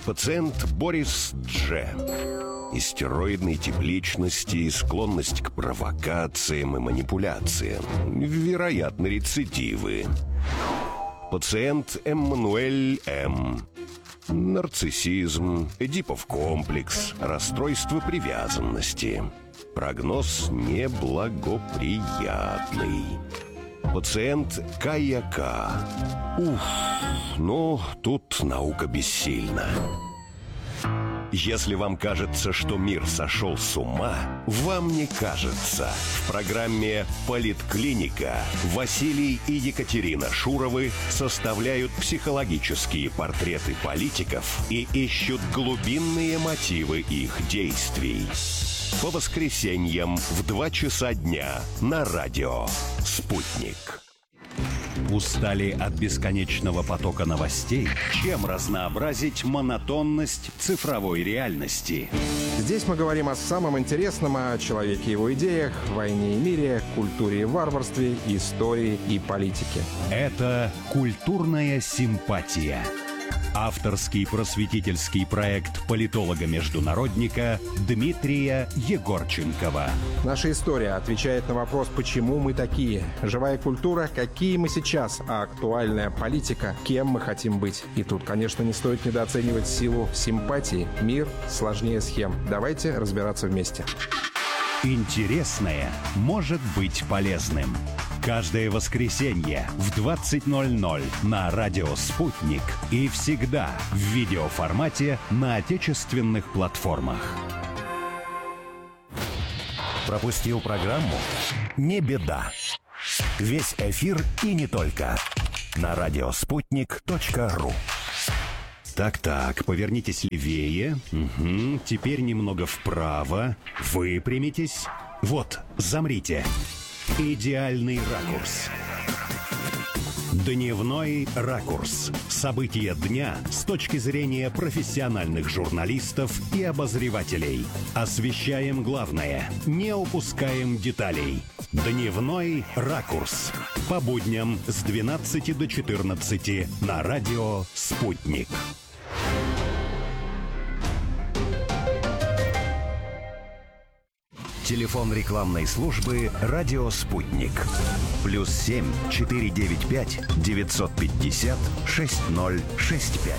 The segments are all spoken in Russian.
Пациент Борис Дж. Истероидной тип личности, склонность к провокациям и манипуляциям. Вероятно, рецидивы. Пациент Эммануэль М. Нарциссизм, Эдипов комплекс, расстройство привязанности. Прогноз неблагоприятный. Пациент Кая К. Тут наука бессильна. Если вам кажется, что мир сошел с ума, вам не кажется. В программе «Политклиника» Василий и Екатерина Шуровы составляют психологические портреты политиков и ищут глубинные мотивы их действий. По воскресеньям в 2 часа дня на радио «Спутник». Устали от бесконечного потока новостей? Чем разнообразить монотонность цифровой реальности? Здесь мы говорим о самом интересном, о человеке и его идеях, войне и мире, культуре и варварстве, истории и политике. Это «Культурная симпатия». Авторский просветительский проект политолога-международника Дмитрия Егорченкова. Наша история отвечает на вопрос, почему мы такие. Живая культура, какие мы сейчас, а актуальная политика, кем мы хотим быть. И тут, конечно, не стоит недооценивать силу симпатии. Мир сложнее схем. Давайте разбираться вместе. Интересное может быть полезным. Каждое воскресенье в 20:00 на радио «Спутник» и всегда в видеоформате на отечественных платформах. Пропустил программу? Не беда. Весь эфир и не только на радиоспутник.ру. Так, повернитесь левее. Теперь немного вправо. Выпрямитесь. Вот, замрите. Идеальный ракурс. Дневной ракурс. События дня с точки зрения профессиональных журналистов и обозревателей. Освещаем главное, не упускаем деталей. Дневной ракурс. По будням с 12 до 14 на радио «Спутник». Телефон рекламной службы «Радио Спутник». +7 495 950 6065.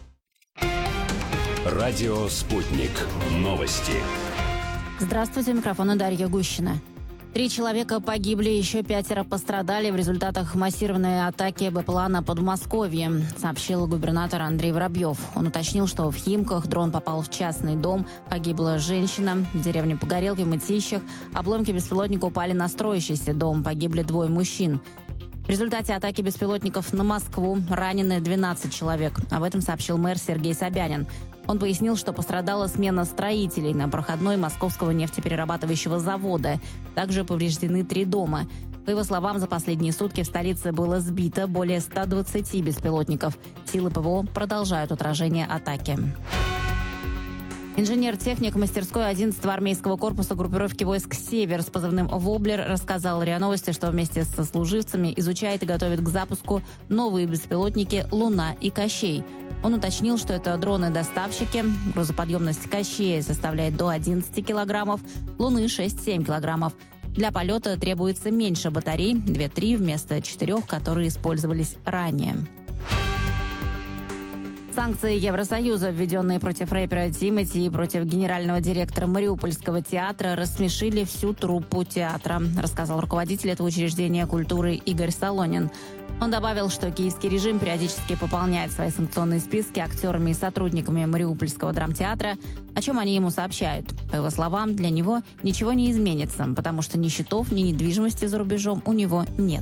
Радио Спутник. Новости. Здравствуйте, у микрофона Дарья Гущина. 3 человека погибли, еще 5 пострадали в результатах массированной атаки БПЛА на Подмосковье, сообщил губернатор Андрей Воробьев. Он уточнил, что в Химках дрон попал в частный дом, погибла женщина, в деревне Погорелки, в Мытищах обломки беспилотника упали на строящийся дом, погибли 2 мужчин. В результате атаки беспилотников на Москву ранены 12 человек. Об этом сообщил мэр Сергей Собянин. Он пояснил, что пострадала смена строителей на проходной Московского нефтеперерабатывающего завода. Также повреждены 3 дома. По его словам, за последние сутки в столице было сбито более 120 беспилотников. Силы ПВО продолжают отражение атаки. Инженер-техник мастерской 11-го армейского корпуса группировки войск «Север» с позывным «Воблер» рассказал РИА Новости, что вместе со служивцами изучает и готовит к запуску новые беспилотники «Луна» и «Кощей». Он уточнил, что это дроны-доставщики. Грузоподъемность «Кощея» составляет до 11 килограммов, «Луны» — 6-7 килограммов. Для полета требуется меньше батарей, 2-3 вместо 4, которые использовались ранее. Санкции Евросоюза, введенные против рэпера Тимати и против генерального директора Мариупольского театра, рассмешили всю труппу театра, рассказал руководитель этого учреждения культуры Игорь Солонин. Он добавил, что киевский режим периодически пополняет свои санкционные списки актерами и сотрудниками Мариупольского драмтеатра, о чем они ему сообщают. По его словам, для него ничего не изменится, потому что ни счетов, ни недвижимости за рубежом у него нет.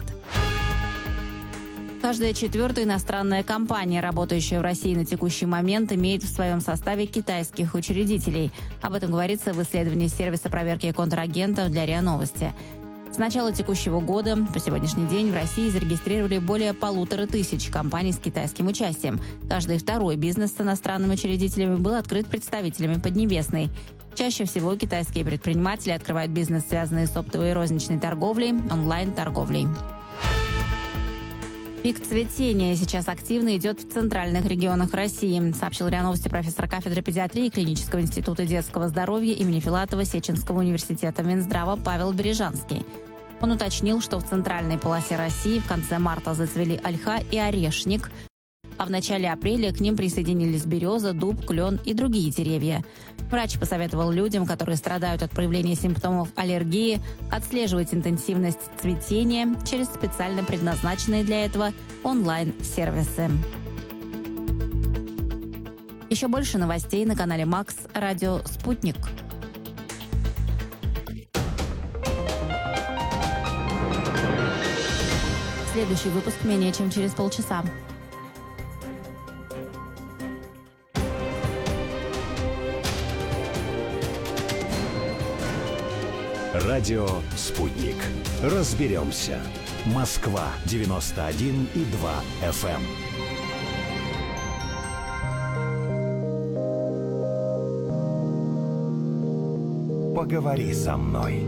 Каждая 4-я иностранная компания, работающая в России на текущий момент, имеет в своем составе китайских учредителей. Об этом говорится в исследовании сервиса проверки контрагентов для РИА Новости. С начала текущего года по сегодняшний день в России зарегистрировали более 1500 компаний с китайским участием. Каждый 2-й бизнес с иностранными учредителями был открыт представителями Поднебесной. Чаще всего китайские предприниматели открывают бизнес, связанный с оптовой и розничной торговлей, онлайн-торговлей. Пик цветения сейчас активно идет в центральных регионах России, сообщил РИА Новости профессор кафедры педиатрии Клинического института детского здоровья имени Филатова Сеченского университета Минздрава Павел Бережанский. Он уточнил, что в центральной полосе России в конце марта зацвели ольха и орешник, а в начале апреля к ним присоединились береза, дуб, клен и другие деревья. Врач посоветовал людям, которые страдают от проявления симптомов аллергии, отслеживать интенсивность цветения через специально предназначенные для этого онлайн-сервисы. Еще больше новостей на канале Макс, радио «Спутник». Следующий выпуск менее чем через полчаса. Радио «Спутник». Разберемся. Москва, 91,2 FM. Поговори со мной.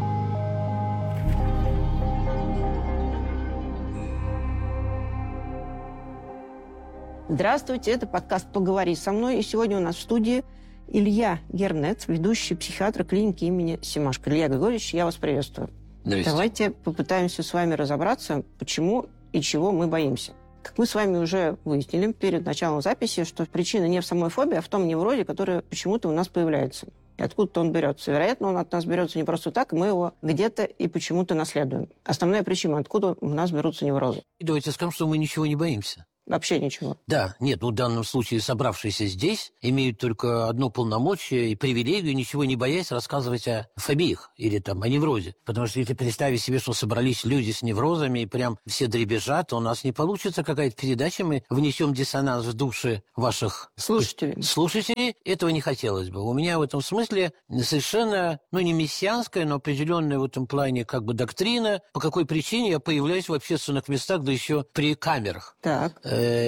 Здравствуйте, это подкаст «Поговори со мной». И сегодня у нас в студии Илья Гернец, ведущий психиатр клиники имени Семашко. Илья Григорьевич, я вас приветствую. Давайте попытаемся с вами разобраться, почему и чего мы боимся. Как мы с вами уже выяснили перед началом записи, что причина не в самой фобии, а в том неврозе, который почему-то у нас появляется. И откуда-то он берется. Вероятно, он от нас берется не просто так, мы его где-то и почему-то наследуем. Основная причина, откуда у нас берутся неврозы. Давайте скажем, что мы ничего не боимся. Вообще ничего. Да, нет, в данном случае собравшиеся здесь имеют только одно полномочие и привилегию, ничего не боясь, рассказывать о фобиях или там о неврозе. Потому что если представить себе, что собрались люди с неврозами и прям все дребезжат, то у нас не получится какая-то передача, мы внесем диссонанс в души ваших слушателей. Этого не хотелось бы. У меня в этом смысле совершенно, не мессианская, но определенная в этом плане как бы доктрина, по какой причине я появляюсь в общественных местах, да еще при камерах. Так.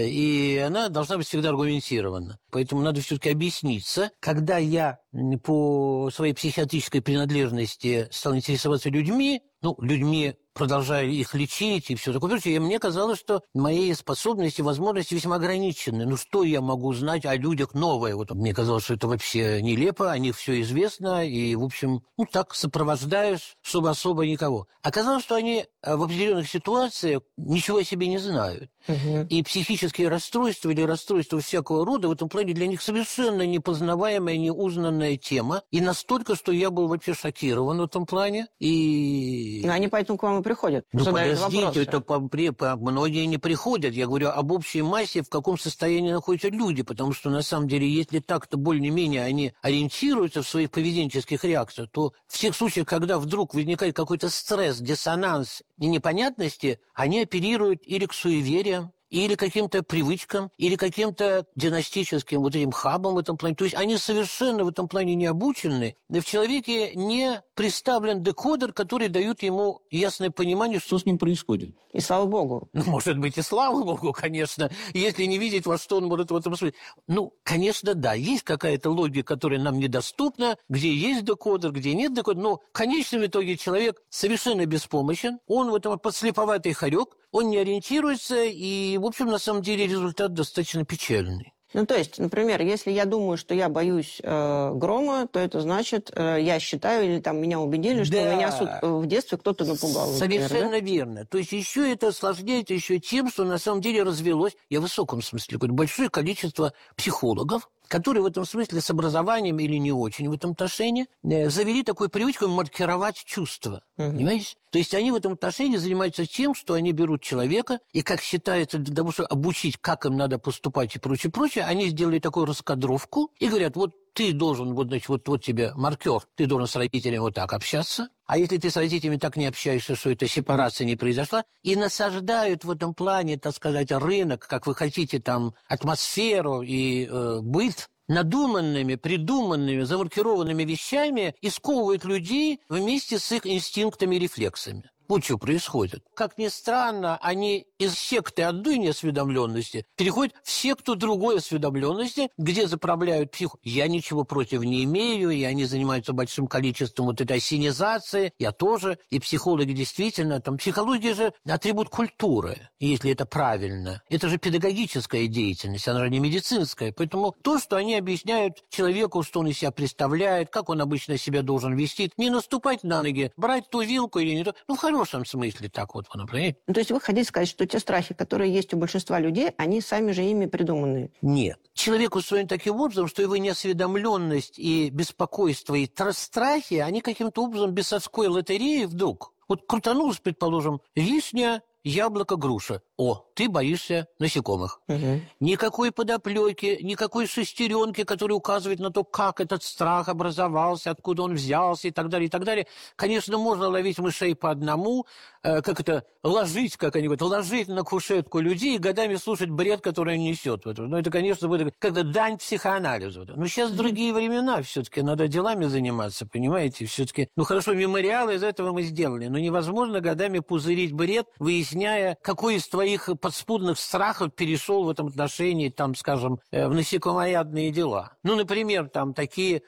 И она должна быть всегда аргументирована. Поэтому надо все-таки объясниться. Когда я по своей психиатрической принадлежности стал интересоваться людьми, продолжая их лечить и все такое прочее, мне казалось, что мои способности, возможности весьма ограничены. Что я могу знать о людях новое? Мне казалось, что это вообще нелепо, о них все известно, и, в общем, так сопровождаешь, чтобы особо никого. Оказалось, что они в определенных ситуациях ничего о себе не знают. Угу. И психические расстройства или расстройства всякого рода в этом плане для них совершенно непознаваемая, неузнанная тема. И настолько, что я был вообще шокирован в этом плане. И они поэтому к вам и приходят. Подождите, многие не приходят. Я говорю об общей массе, в каком состоянии находятся люди. Потому что, на самом деле, если так-то более-менее они ориентируются в своих поведенческих реакциях, то в тех случаях, когда вдруг возникает какой-то стресс, диссонанс и непонятности, они апеллируют или к суевериям, или каким-то привычкам, или каким-то династическим этим хабам в этом плане. То есть они совершенно в этом плане не обучены. В человеке не представлен декодер, который дает ему ясное понимание, что с ним происходит. И слава богу. Может быть, и слава богу, конечно, если не видеть, во что он может в этом смысле. Конечно, да, есть какая-то логика, которая нам недоступна, где есть декодер, где нет декодера, но в конечном итоге человек совершенно беспомощен, он в этом подслеповатый хорек, он не ориентируется, и, в общем, на самом деле результат достаточно печальный. То есть, например, если я думаю, что я боюсь грома, то это значит, я считаю, или меня убедили, что меня в детстве кто-то напугал. Совершенно верно. То есть еще это осложняется еще тем, что на самом деле развелось, я в высоком смысле говорю, большое количество психологов, которые в этом смысле с образованием или не очень в этом отношении завели такую привычку маркировать чувства. Понимаете? То есть они в этом отношении занимаются тем, что они берут человека и, как считается, для того, чтобы обучить, как им надо поступать и прочее, они сделали такую раскадровку и говорят, ты должен, вот тебе маркер, ты должен с родителями вот так общаться, а если ты с родителями так не общаешься, что эта сепарация не произошла, и насаждают в этом плане, так сказать, рынок, как вы хотите, атмосферу и быт, надуманными, придуманными, замаркированными вещами и сковывают людей вместе с их инстинктами и рефлексами. Вот что происходит. Как ни странно, они из секты одной неосведомленности переходят в секту другой осведомленности, где заправляют Я ничего против не имею, и они занимаются большим количеством вот этой осенизации. Я тоже. И психологи действительно... Там, психология же атрибут культуры, если это правильно. Это же педагогическая деятельность, она же не медицинская. Поэтому то, что они объясняют человеку, что он из себя представляет, как он обычно себя должен вести, не наступать на ноги, брать ту вилку или не то. Ну, в хорошем смысле так вот, например. То есть вы хотите сказать, что те страхи, которые есть у большинства людей, они сами же ими придуманы? Нет. Человек устроен таким образом, что его неосведомленность и беспокойство, и страхи, они каким-то образом без совской лотереи вдруг. Вот крутанулась, предположим, вишня, яблоко, груша. О, ты боишься насекомых. Угу. Никакой подоплеки, никакой шестеренки, которая указывает на то, как этот страх образовался, откуда он взялся и так далее, и так далее. Конечно, можно ловить мышей по одному, ложить, как они говорят, ложить на кушетку людей и годами слушать бред, который он несет. Ну, это, конечно, будет как-то дань психоанализу. Но сейчас другие времена все-таки, надо делами заниматься, понимаете? Все-таки, хорошо, мемориалы из этого мы сделали, но невозможно годами пузырить бред, выясняя, какой из твоих подспудных страхов перешел в этом отношении, там, скажем, в насекомоядные дела. Например, там такие,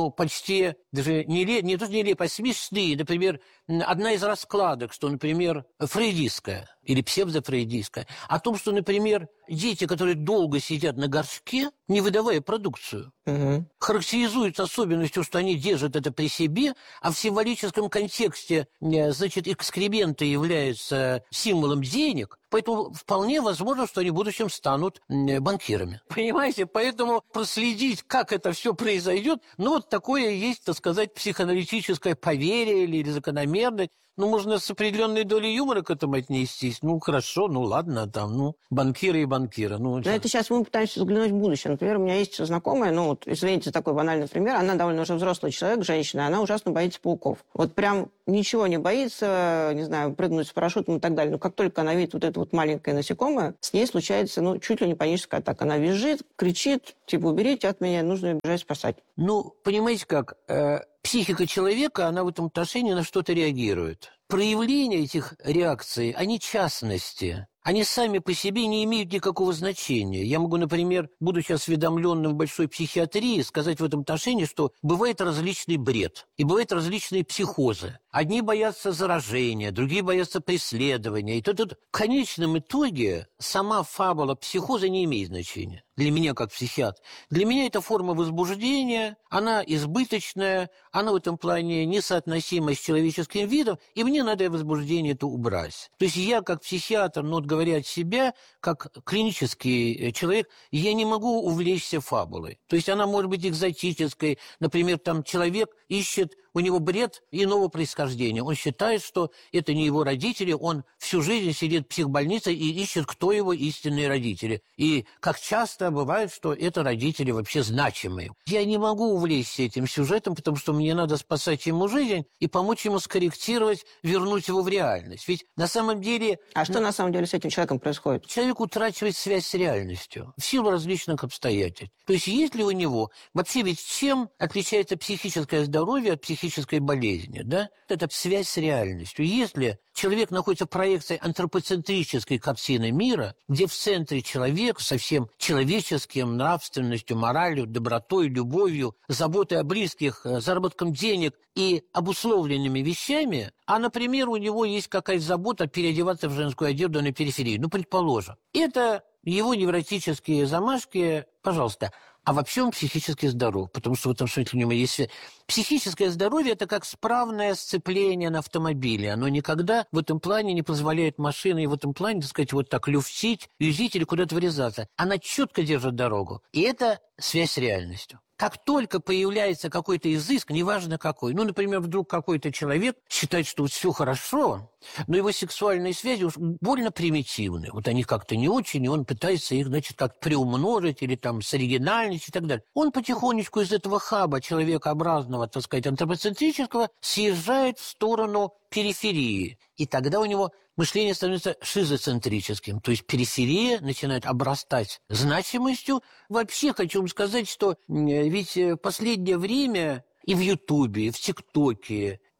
почти даже не то, что нелепо, а смешные. Например, одна из раскладок, что, например, фрейдистская или псевдофрейдистская, о том, что, например, дети, которые долго сидят на горшке, не выдавая продукцию, характеризуются особенностью, что они держат это при себе, а в символическом контексте, экскременты являются символом денег, поэтому вполне возможно, что они в будущем станут банкирами. Понимаете? Поэтому проследить, как это все произойдет, вот такое есть, так сказать, психоаналитическое поверье или закономерность. Можно с определенной долей юмора к этому отнестись. Хорошо, ладно, там, банкиры и банкиры. Но это сейчас мы пытаемся взглянуть в будущее. Например, у меня есть знакомая, извините, такой банальный пример, она довольно уже взрослый человек, женщина, она ужасно боится пауков. Вот прям ничего не боится, не знаю, прыгнуть с парашютом и так далее. Но как только она видит вот это вот маленькое насекомое, с ней случается, чуть ли не паническая атака. Она визжит, кричит, уберите от меня, нужно бежать спасать. Понимаете как, психика человека, она в этом отношении на что-то реагирует. Проявления этих реакций, они частности. Они сами по себе не имеют никакого значения. Я могу, например, будучи осведомленным в большой психиатрии, сказать в этом отношении, что бывает различный бред и бывают различные психозы. Одни боятся заражения, другие боятся преследования. И тут в конечном итоге сама фабула психоза не имеет значения. Для меня, как психиатр. Для меня это форма возбуждения, она избыточная, она в этом плане несоотносима с человеческим видом, и мне надо возбуждение это убрать. То есть я, как психиатр, говоря от себя, как клинический человек, я не могу увлечься фабулой. То есть она может быть экзотической. Например, там человек ищет, у него бред иного происхождения. Он считает, что это не его родители, он всю жизнь сидит в психбольнице и ищет, кто его истинные родители. И как часто бывает, что это родители вообще значимые. Я не могу увлечься этим сюжетом, потому что мне надо спасать ему жизнь и помочь ему скорректировать, вернуть его в реальность. Ведь на самом деле... А что на самом деле с этим человеком происходит? Человек утрачивает связь с реальностью в силу различных обстоятельств. То есть есть ли у него... Вообще ведь чем отличается психическое здоровье от психической болезни? Да? Это связь с реальностью. Если человек находится в проекции антропоцентрической картины мира, где в центре человек со всем человеческим, нравственностью, моралью, добротой, любовью, заботой о близких, заработком денег и обусловленными вещами, а, например, у него есть какая-то забота переодеваться в женскую одежду на периферии, предположим. Это его невротические замашки, пожалуйста. А вообще он психически здоров, потому что в этом смысле у него есть... Психическое здоровье – это как справное сцепление на автомобиле. Оно никогда в этом плане не позволяет машине в этом плане, так сказать, вот так люфтить, юзить или куда-то врезаться. Она четко держит дорогу. И это связь с реальностью. Как только появляется какой-то изыск, неважно какой, например, вдруг какой-то человек считает, что все хорошо, но его сексуальные связи уж больно примитивны. Вот они как-то не очень, и он пытается их, как-то приумножить или там соригинальничать и так далее. Он потихонечку из этого хаба человекообразного, так сказать, антропоцентрического съезжает в сторону периферии. И тогда у него мышление становится шизоцентрическим. То есть периферия начинает обрастать значимостью. Вообще хочу вам сказать, что ведь в последнее время и в Ютубе, и в ТикТоке,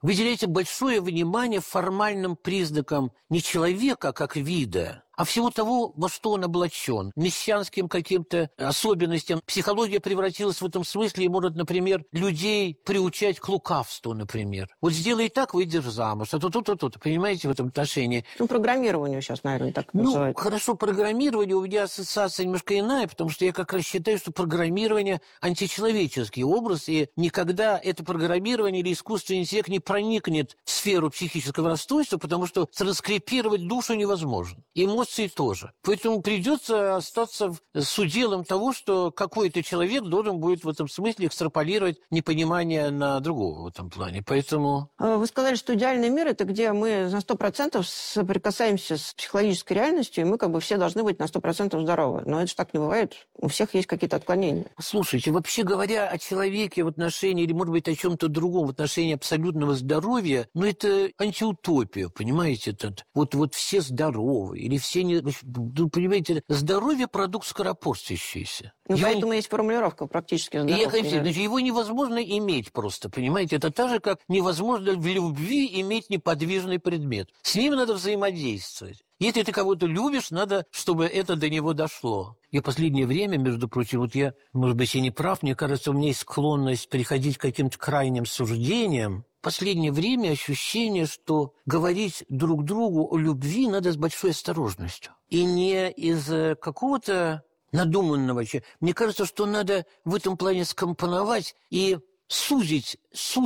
вы уделяете большое внимание формальным признакам не человека как вида, а всего того, во что он облачен, мещанским каким-то особенностям. Психология превратилась в этом смысле и может, например, людей приучать к лукавству, например. Вот сделай так, выйдешь замуж, а тут, понимаете, в этом отношении. Ну, программированию сейчас, наверное, так называют. Хорошо, программирование, у меня ассоциация немножко иная, потому что я как раз считаю, что программирование античеловеческий образ, и никогда это программирование или искусственный интеллект не проникнет в сферу психического расстройства, потому что транскрипировать душу невозможно. Эмоции тоже. Поэтому придется остаться с уделом того, что какой-то человек должен будет в этом смысле экстраполировать непонимание на другого в этом плане. Поэтому... Вы сказали, что идеальный мир – это где мы на 100% соприкасаемся с психологической реальностью, и мы как бы все должны быть на 100% здоровы. Но это же так не бывает. У всех есть какие-то отклонения. Слушайте, вообще говоря о человеке в отношении, или, может быть, о чем-то другом в отношении абсолютного здоровья, ну, это антиутопия, понимаете? Вот все здоровы, или все не... Ну, понимаете, здоровье – продукт скоропортящийся. Ну, поэтому есть формулировка практически здоровья. Значит, его невозможно иметь просто, понимаете? Это так же, как невозможно в любви иметь неподвижный предмет. С ним надо взаимодействовать. Если ты кого-то любишь, надо, чтобы это до него дошло. И в последнее время, между прочим, вот я, может быть, и не прав, мне кажется, у меня есть склонность переходить к каким-то крайним суждениям. В последнее время ощущение, что говорить друг другу о любви надо с большой осторожностью. И не из какого-то надуманного. Мне кажется, что надо в этом плане скомпоновать и сузить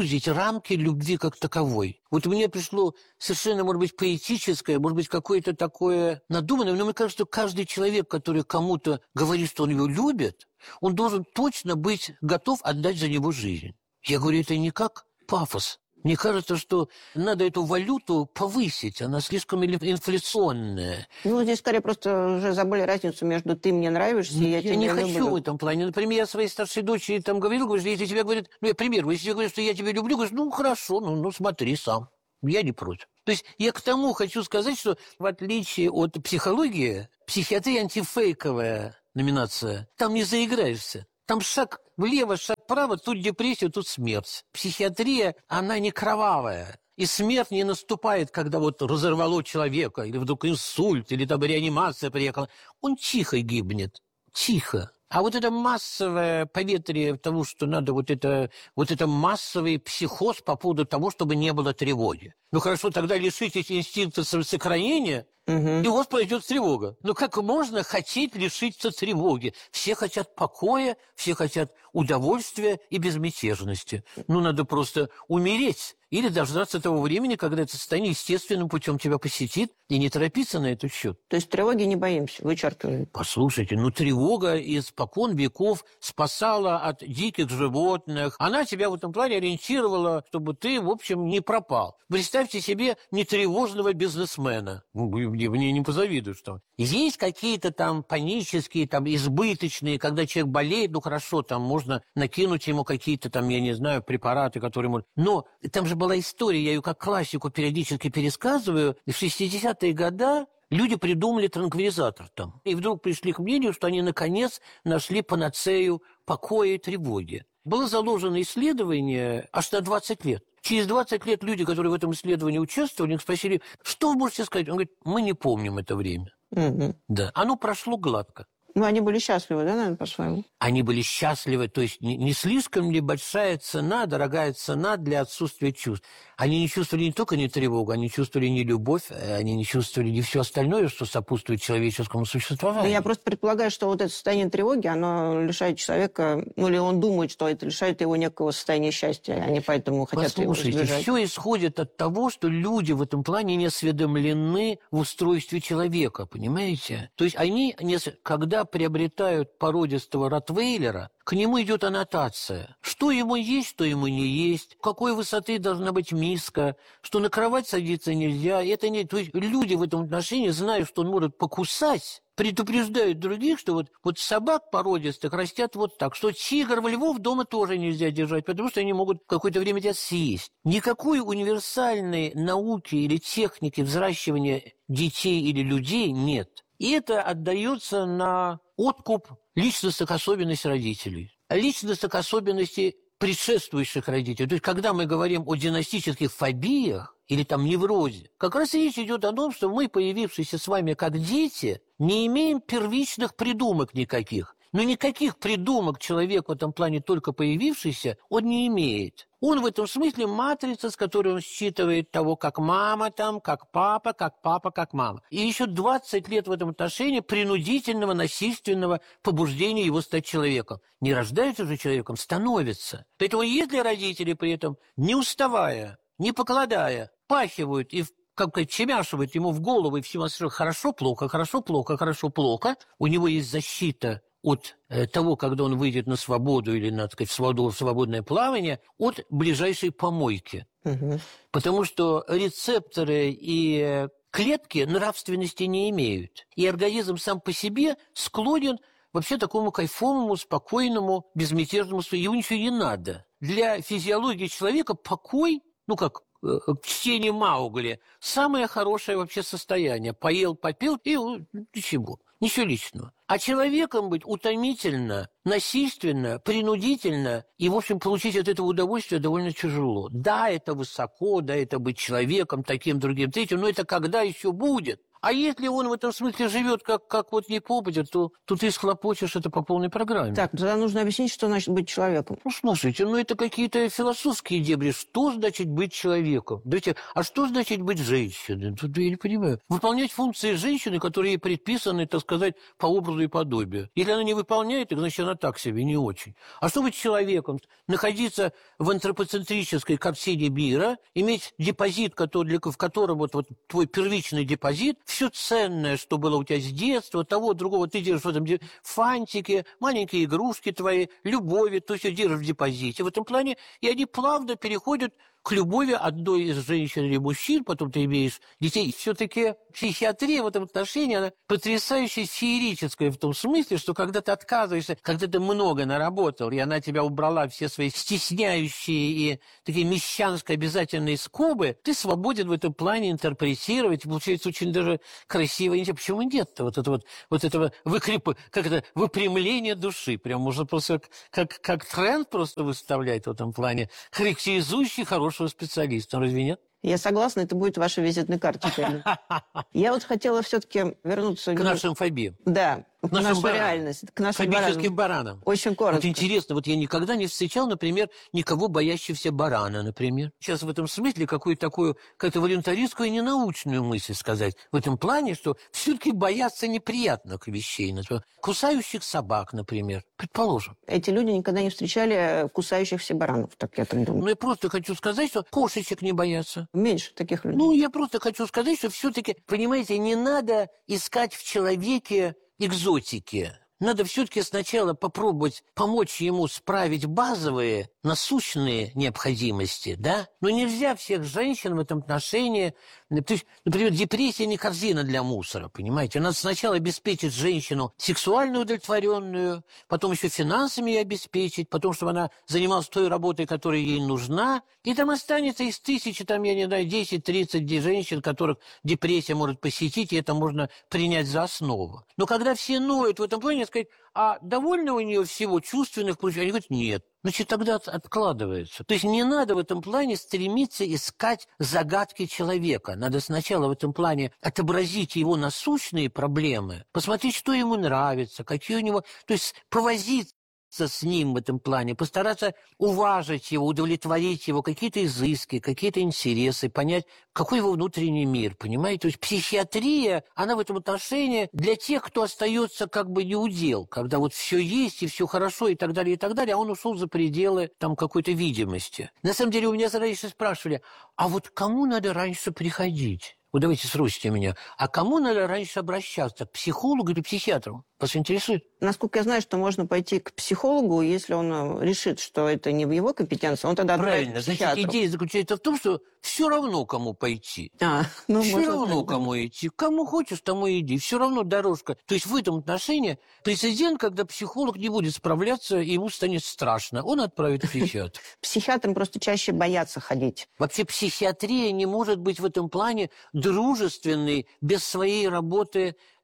рамки любви как таковой. Вот мне пришло совершенно, может быть, поэтическое, может быть, какое-то такое надуманное, но мне кажется, что каждый человек, который кому-то говорит, что он его любит, он должен точно быть готов отдать за него жизнь. Я говорю, это не как пафос. Мне кажется, что надо эту валюту повысить, она слишком инфляционная. Ну, здесь скорее просто уже забыли разницу между «ты мне нравишься» и «я тебя люблю». Я не хочу в этом плане. Например, я своей старшей дочери там говорил, что если тебе говорят, ну, я пример, если тебе говорят, что я тебя люблю, говоришь, ну, хорошо, ну, смотри сам. Я не против. То есть я к тому хочу сказать, что в отличие от психологии, психиатрия антифейковая номинация, там не заиграешься. Там шаг влево, шаг вправо, тут депрессия, тут смерть. Психиатрия, она не кровавая. И смерть не наступает, когда вот разорвало человека, или вдруг инсульт, или там реанимация приехала. Он тихо гибнет. Тихо. А вот это массовое поветрие того, что надо вот это массовый психоз по поводу того, чтобы не было тревоги. Ну хорошо, тогда лишитесь инстинкта сохранения, и у вас пройдет тревога. Ну как можно хотеть лишиться тревоги? Все хотят покоя, все хотят удовольствия и безмятежности. Ну надо просто умереть. Или дождаться того времени, когда это состояние естественным путем тебя посетит, и не торопиться на этот счет. То есть тревоги не боимся, вычеркиваем. Послушайте, тревога испокон веков спасала от диких животных. Она тебя в этом плане ориентировала, чтобы ты, в общем, не пропал. Представьте себе нетревожного бизнесмена. Мне не позавидуешь там. Есть какие-то там панические, там избыточные, когда человек болеет, ну хорошо, там можно накинуть ему какие-то там, я не знаю, препараты, которые можно... Но там же была история, я ее как классику периодически пересказываю. В 60-е годы люди придумали транквилизатор там. И вдруг пришли к мнению, что они наконец нашли панацею покоя и тревоги. Было заложено исследование аж на 20 лет. Через 20 лет люди, которые в этом исследовании участвовали, их спросили, что вы можете сказать? Он говорит, мы не помним это время. Да, оно прошло гладко. Ну, они были счастливы, да, наверное, по-своему? Они были счастливы, то есть не слишком ли большая цена, дорогая цена для отсутствия чувств. Они не чувствовали не только не тревогу, они чувствовали не любовь, они не чувствовали не все остальное, что сопутствует человеческому существованию. Но я просто предполагаю, что вот это состояние тревоги, оно лишает человека, или он думает, что это лишает его некого состояния счастья, они поэтому хотят его избежать. Послушайте, все исходит от того, что люди в этом плане не осведомлены в устройстве человека, понимаете? То есть они, когда приобретают породистого ротвейлера, к нему идет аннотация. Что ему есть, что ему не есть, какой высоты должна быть миска, что на кровать садиться нельзя. Это не... То есть люди в этом отношении, зная, что он может покусать, предупреждают других, что вот собак породистых растят вот так, что тигр, львов дома тоже нельзя держать, потому что они могут в какое-то время тебя съесть. Никакой универсальной науки или техники взращивания детей или людей нет. И это отдается на откуп личностных особенностей родителей. Личностных особенностей предшествующих родителей. То есть, когда мы говорим о династических фобиях или там неврозе, как раз речь идет о том, что мы, появившиеся с вами как дети, не имеем первичных придумок никаких. Но никаких придумок человек в этом плане, только появившийся, он не имеет. Он в этом смысле матрица, с которой он считывает того, как мама там, как папа, как мама. И еще 20 лет в этом отношении принудительного, насильственного побуждения его стать человеком. Не рождается же человеком, становится. Поэтому если родители при этом, не уставая, не покладая, пахивают и чемяшивают ему в голову и всему хорошо, плохо, хорошо, плохо, хорошо, плохо, у него есть защита от того, когда он выйдет на свободу или, надо сказать, в свободное плавание, от ближайшей помойки. Угу. Потому что рецепторы и клетки нравственности не имеют. И организм сам по себе склонен вообще такому кайфовому, спокойному, безмятежному, ему ничего не надо. Для физиологии человека покой, как чтение Маугли, самое хорошее вообще состояние. Поел, попил и ничего. Ничего личного. А человеком быть утомительно, насильственно, принудительно, и, в общем, получить от этого удовольствие довольно тяжело. Да, это высоко, да, это быть человеком, таким, другим, третьим, но это когда еще будет? А если он в этом смысле живет как вот не попадет, то ты схлопочешь это по полной программе. Так, тогда нужно объяснить, что значит быть человеком. Слушайте, это какие-то философские дебри. Что значит быть человеком? А что значит быть женщиной? Тут я не понимаю. Выполнять функции женщины, которые ей предписаны, так сказать, по образу и подобию. Если она не выполняет, так значит она так себе, не очень. А что быть человеком? Находиться в антропоцентрической картине мира, иметь депозит, в котором вот твой первичный депозит, все ценное, что было у тебя с детства, того, другого, ты держишь в этом фантики, маленькие игрушки твои, любови, то все держишь в депозите. В этом плане, и они плавно переходят к любови одной из женщин или мужчин, потом ты имеешь детей. Все-таки психиатрия в этом отношении, она потрясающе феерическая в том смысле, что когда ты отказываешься, когда ты много наработал, и она тебя убрала все свои стесняющие и такие мещанско обязательные скобы, ты свободен в этом плане интерпретировать, получается очень даже красиво. Почему нет-то этого выпрямления души? Прям можно просто как тренд просто выставлять в этом плане, характеризующий хорошего специалиста, разве нет? Я согласна, это будет вашей визитной карточкой. Я вот хотела все-таки вернуться... К нашим фобиям. Да, к нашей реальности, к нашим фобическим баранам. Очень коротко. Интересно, я никогда не встречал, например, никого боящегося барана, например. Сейчас в этом смысле какую-то волюнтаристскую и ненаучную мысль сказать. В этом плане, что все-таки бояться неприятных вещей. Например, кусающих собак, например. Предположим. Эти люди никогда не встречали кусающихся баранов, так я так думаю. Я просто хочу сказать, что кошечек не боятся. Меньше таких людей. Я просто хочу сказать, что все-таки, понимаете, не надо искать в человеке экзотики. Надо все-таки сначала попробовать помочь ему справить базовые, насущные необходимости, да? Но нельзя всех женщин в этом отношении... То есть, например, депрессия не корзина для мусора, понимаете? Надо сначала обеспечить женщину сексуально удовлетворенную, потом еще финансами ее обеспечить, потом, чтобы она занималась той работой, которая ей нужна, и там останется из 1000, 10-30 женщин, которых депрессия может посетить, и это можно принять за основу. Но когда все ноют в этом плане, сказать, а довольно у нее всего чувственных получений? Они говорят, нет. Значит, тогда откладывается. То есть не надо в этом плане стремиться искать загадки человека. Надо сначала в этом плане отобразить его насущные проблемы, посмотреть, что ему нравится, какие у него... То есть повозиться с ним в этом плане, постараться уважить его, удовлетворить его, какие-то изыски, какие-то интересы, понять, какой его внутренний мир, понимаете? То есть психиатрия, она в этом отношении для тех, кто остается не у дел, когда все есть и все хорошо и так далее, а он ушел за пределы какой-то видимости. На самом деле у меня раньше спрашивали, а кому надо раньше приходить? Давайте спросите меня, а кому надо раньше обращаться, к психологу или психиатру? Вас интересует? Насколько я знаю, что можно пойти к психологу, если он решит, что это не в его компетенции, он тогда отправит к психиатру. Значит, идея заключается в том, что все равно кому пойти. Все равно кому идти. Кому хочешь, тому иди. Все равно дорожка. То есть в этом отношении прецедент, когда психолог не будет справляться, ему станет страшно. Он отправит к психиатру. Психиатрам просто чаще боятся ходить. Вообще психиатрия не может быть в этом плане дружественной без своей работы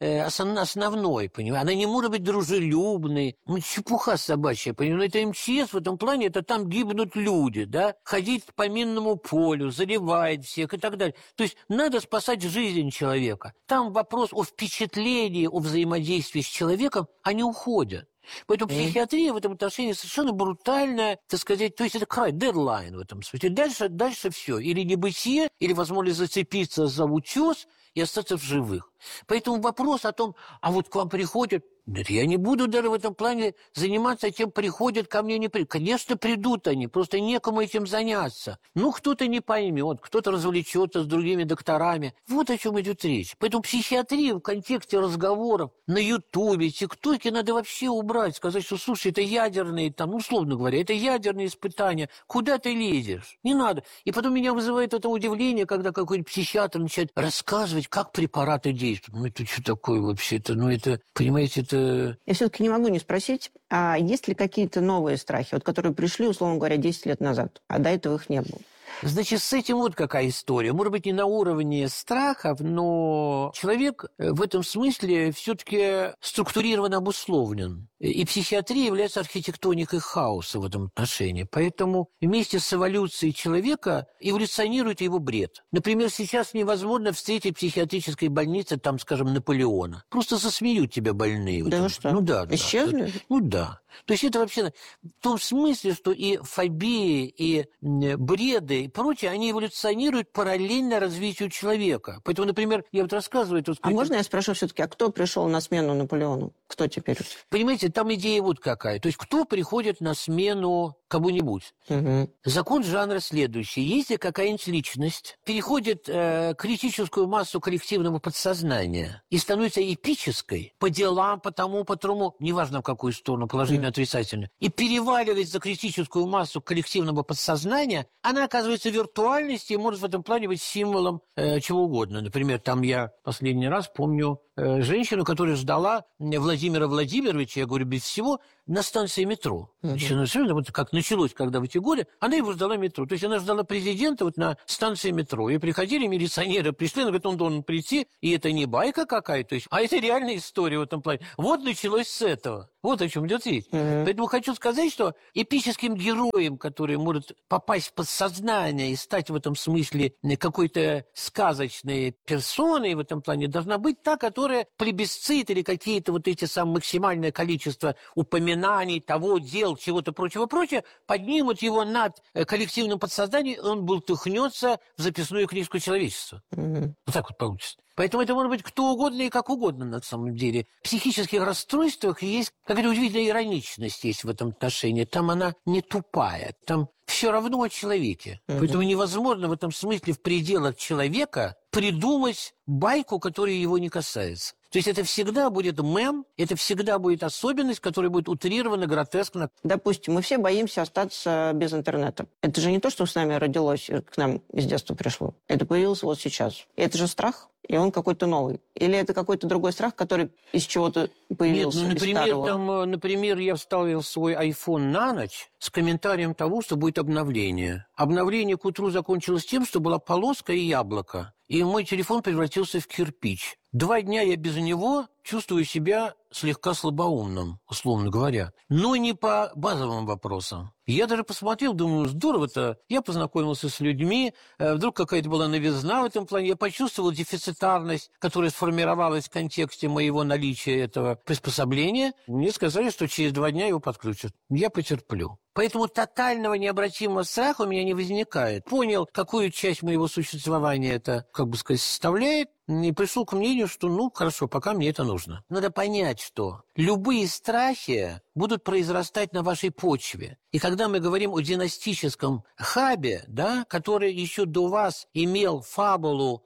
основной, понимаешь? Она не может быть дружелюбной. Ну, чепуха собачья, понимаешь? Это МЧС в этом плане, это там гибнут люди, да? Ходить по минному полю, заливает всех и так далее. То есть надо спасать жизнь человека. Там вопрос о впечатлении, о взаимодействии с человеком, они уходят. Поэтому психиатрия в этом отношении совершенно брутальная, так сказать, то есть это край, дедлайн в этом смысле. Дальше все. Или небытие, или возможность зацепиться за утес и остаться в живых. Поэтому вопрос о том, а вот к вам приходят, нет, я не буду даже в этом плане заниматься тем, приходят ко мне, не приходят. Конечно, придут они, просто некому этим заняться. Ну, кто-то не поймет, кто-то развлечется с другими докторами. Вот о чем идет речь. Поэтому психиатрию в контексте разговоров на Ютубе, ТикТоке надо вообще убрать, сказать, что, слушай, это ядерные, там, условно говоря, это ядерные испытания. Куда ты лезешь? Не надо. И потом меня вызывает это удивление, когда какой-нибудь психиатр начинает рассказывать, как препараты действуют. Ну, это что такое вообще-то? Ну, это, понимаете, это... Я все-таки не могу не спросить, а есть ли какие-то новые страхи, вот, которые пришли, условно говоря, 10 лет назад, а до этого их не было? Значит, с этим вот какая история. Может быть, не на уровне страхов, но человек в этом смысле все-таки структурированно обусловлен. И психиатрия является архитектоникой хаоса в этом отношении. Поэтому вместе с эволюцией человека эволюционирует его бред. Например, сейчас невозможно встретить в психиатрической больнице, там, скажем, Наполеона. Просто засмеют тебя больные. Да вы что? Ну да. Исчезли? Ну да. То есть это вообще в том смысле, что и фобии, и бреды, и прочее, они эволюционируют параллельно развитию человека. Поэтому, например, я вот рассказываю... А можно я спрошу все-таки, а кто пришел на смену Наполеону? Кто теперь? Понимаете, там идея вот какая. То есть кто приходит на смену кому-нибудь? Угу. Закон жанра следующий. Если какая-нибудь личность переходит критическую массу коллективного подсознания и становится эпической по делам, по тому, по другому, неважно в какую сторону, положительно, отрицательно, и переваливает за критическую массу коллективного подсознания, она оказывается в виртуальности и может в этом плане быть символом чего угодно. Например, там я последний раз помню женщину, которая ждала Владимира Владимировича, я говорю, без всего, на станции метро. Вот как началось, когда в эти годы, она его ждала метро. То есть она ждала президента вот на станции метро. И приходили милиционеры, пришли, она говорит, он должен прийти, и это не байка какая-то, то есть, а это реальная история в этом плане. Вот началось с этого. Вот о чем идет речь. Поэтому хочу сказать, что эпическим героем, который может попасть в подсознание и стать в этом смысле какой-то сказочной персоной в этом плане, должна быть та, которая плебисцит или какие-то вот эти самые максимальное количество упоминаний, того, дел, чего-то прочего, поднимут его над коллективным подсознанием, и он бултыхнется в записную книжку человечества. Вот так вот получится. Поэтому это может быть кто угодно и как угодно на самом деле. В психических расстройствах есть какая-то удивительная ироничность есть в этом отношении. Там она не тупая, там все равно о человеке. Поэтому невозможно в этом смысле в пределах человека придумать байку, которая его не касается. То есть это всегда будет мем, это всегда будет особенность, которая будет утрирована, гротескна. Допустим, мы все боимся остаться без интернета. Это же не то, что с нами родилось, к нам из детства пришло. Это появилось вот сейчас. И это же страх, и он какой-то новый. Или это какой-то другой страх, который из чего-то появился? Нет, например, я вставил свой iPhone на ночь с комментарием того, что будет обновление. Обновление к утру закончилось тем, что была полоска и яблоко. И мой телефон превратился в кирпич. 2 дня я без него чувствую себя слегка слабоумным, условно говоря. Но не по базовым вопросам. Я даже посмотрел, думаю, здорово-то. Я познакомился с людьми, вдруг какая-то была новизна в этом плане. Я почувствовал дефицитарность, которая сформировалась в контексте моего наличия этого приспособления. Мне сказали, что через 2 дня его подключат. Я потерплю. Поэтому тотального необратимого страха у меня не возникает. Понял, какую часть моего существования это, составляет, и пришел к мнению, что, хорошо, пока мне это нужно. Надо понять, что любые страхи будут произрастать на вашей почве. И когда мы говорим о династическом хабе, который еще до вас имел фабулу,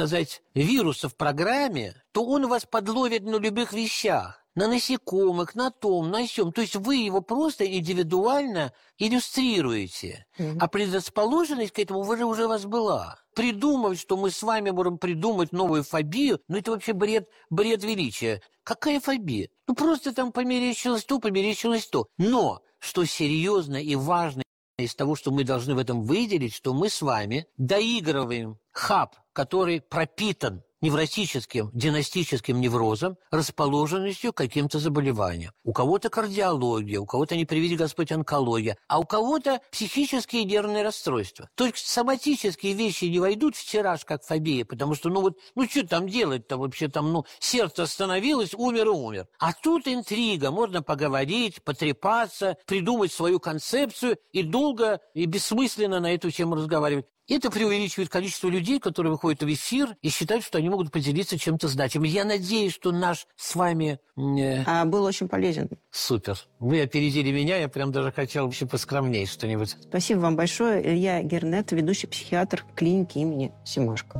вируса в программе, то он вас подловит на любых вещах. На насекомых, на том, на сём. То есть вы его просто индивидуально иллюстрируете. А предрасположенность к этому уже у вас была. Придумывать, что мы с вами можем придумать новую фобию, это вообще бред величия. Какая фобия? Просто там померещилось то. Но, что серьезно и важно из того, что мы должны в этом выделить, что мы с вами доигрываем хаб, который пропитан невротическим, династическим неврозом, расположенностью к каким-то заболеваниям. У кого-то кардиология, у кого-то, не приведи Господь, онкология, а у кого-то психические и нервные расстройства. То есть соматические вещи не войдут в тираж, как фобия, потому что, что там делать-то вообще, сердце остановилось, умер и умер. А тут интрига, можно поговорить, потрепаться, придумать свою концепцию и долго и бессмысленно на эту тему разговаривать. Это преувеличивает количество людей, которые выходят в эфир и считают, что они могут поделиться чем-то значимым. Я надеюсь, что наш с вами... был очень полезен. Супер. Вы опередили меня, я прям даже хотел вообще поскромнее что-нибудь. Спасибо вам большое. Илья Гернет, ведущий психиатр клиники имени Семашко.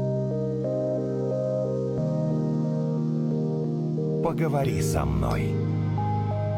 Поговори со мной.